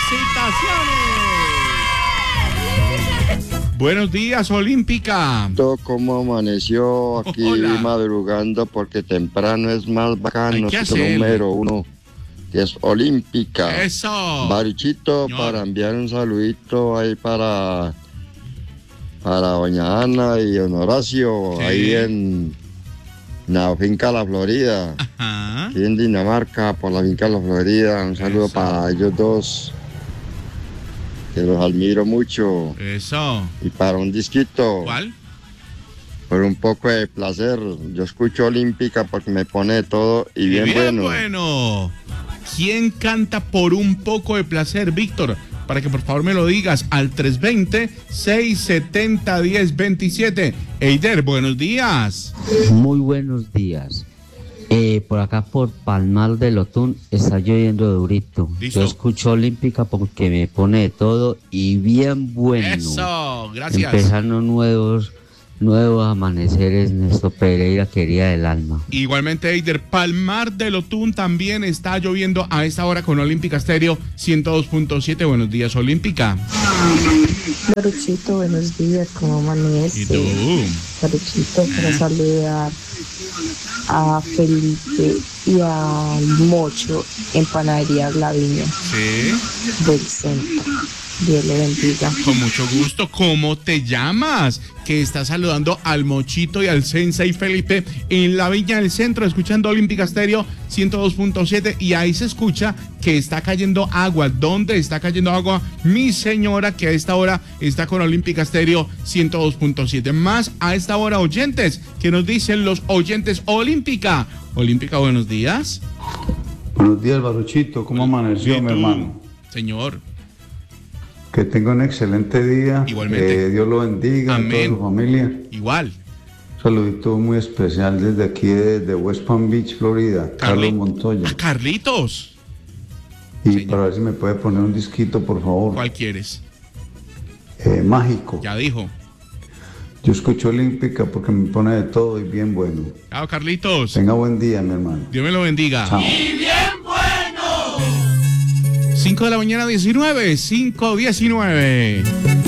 ¡Felicitaciones! Buenos días, Olímpica. ¿Cómo amaneció aquí? Hola. Madrugando porque temprano es más bacano. Hay que Nuestro hacerle. número uno, que es Olímpica. Eso. Baruchito, Señor. para enviar un saludito ahí para doña Ana y don Horacio, Sí. ahí en la finca La Florida, Ajá. aquí en Dinamarca, por la finca La Florida. Un saludo Eso. para ellos dos, que los admiro mucho. Eso. Y para un disquito. ¿Cuál? Por un poco de placer. Yo escucho Olímpica porque me pone de todo y bien, bueno. ¿Quién canta por un poco de placer, Víctor? Para que por favor me lo digas al 320-670-1027. Eider, buenos días. Muy buenos días. Por acá por Palmar del Otún está lloviendo durito. Listo. Yo escucho Olímpica porque me pone de todo y bien bueno. Eso, gracias. Empezando nuevos amaneceres, Néstor Pereira, querida del alma. Igualmente, Eider, Palmar del Otún también está lloviendo a esta hora con Olímpica Estéreo 102.7. Buenos días, Olímpica. Baruchito, buenos días, ¿cómo amanece? ¿Y tú? Baruchito, para saludar a Felipe y a Mocho en Panaderías La Viña Sí, del centro. Dios le bendiga. con mucho gusto. ¿Cómo te llamas? Que está saludando al Mochito y al Sensei Felipe en la Viña del Centro, escuchando Olímpica Estéreo 102.7, y ahí se escucha que está cayendo agua. ¿Dónde está cayendo agua? Mi señora, que a esta hora está con Olímpica Estéreo 102.7. Más a esta hora, oyentes, que nos dicen los oyentes Olímpica. Olímpica, buenos días. Buenos días, Baruchito. ¿Cómo amaneció, ¿Y mi tú, hermano? señor? Que tenga un excelente día. Igualmente. Dios lo bendiga, Amén. a toda su familia. Igual. Un saludito muy especial desde aquí, desde West Palm Beach, Florida. Carlos Montoya. Ah, Carlitos. Y señor. para ver si me puede poner un disquito, por favor. ¿Cuál quieres? Mágico. Ya dijo. Yo escucho Olímpica porque me pone de todo y bien bueno. Chao, Carlitos. Tenga buen día, mi hermano. Dios me lo bendiga. Chao. 5 de la mañana, 19.